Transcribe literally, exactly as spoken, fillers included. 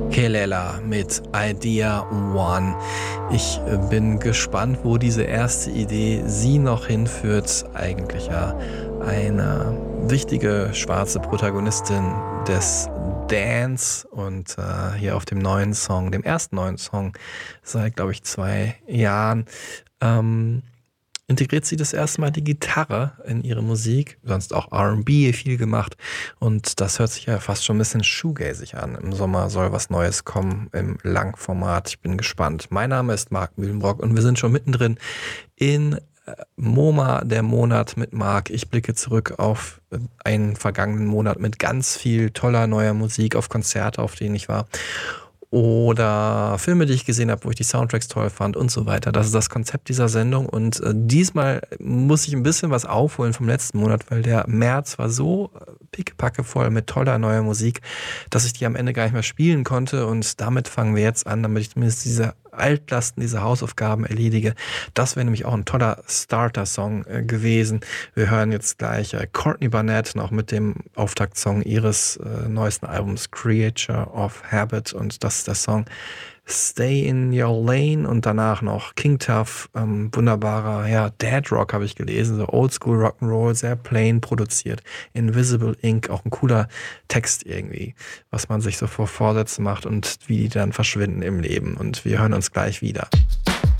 Kelela mit Idea One. Ich bin gespannt, wo diese erste Idee sie noch hinführt. Eigentlich ja eine wichtige schwarze Protagonistin des Dance und äh, hier auf dem neuen Song, dem ersten neuen Song seit, glaube ich, zwei Jahren, ähm, integriert sie das erste Mal die Gitarre in ihre Musik, sonst auch R and B viel gemacht und das hört sich ja fast schon ein bisschen shoegazig an. Im Sommer soll was Neues kommen im Langformat, ich bin gespannt. Mein Name ist Marc Mühlenbrock und wir sind schon mittendrin in MoMA, der Monat mit Marc. Ich blicke zurück auf einen vergangenen Monat mit ganz viel toller neuer Musik, auf Konzerte, auf denen ich war. Oder Filme, die ich gesehen habe, wo ich die Soundtracks toll fand und so weiter. Das ist das Konzept dieser Sendung und äh, diesmal muss ich ein bisschen was aufholen vom letzten Monat, weil der März war so pickepacke voll mit toller neuer Musik, dass ich die am Ende gar nicht mehr spielen konnte und damit fangen wir jetzt an, damit ich zumindest diese Altlasten, diese Hausaufgaben erledige. Das wäre nämlich auch ein toller Starter-Song äh, gewesen. Wir hören jetzt gleich äh, Courtney Barnett noch mit dem Auftaktsong ihres äh, neuesten Albums Creature of Habit und das ist der Song Stay in Your Lane und danach noch King Tuff, ähm, wunderbarer, ja, Dad Rock habe ich gelesen, so Oldschool Rock'n'Roll, sehr plain produziert, Invisible Ink, auch ein cooler Text irgendwie, was man sich so vor Vorsätzen macht und wie die dann verschwinden im Leben und wir hören uns gleich wieder.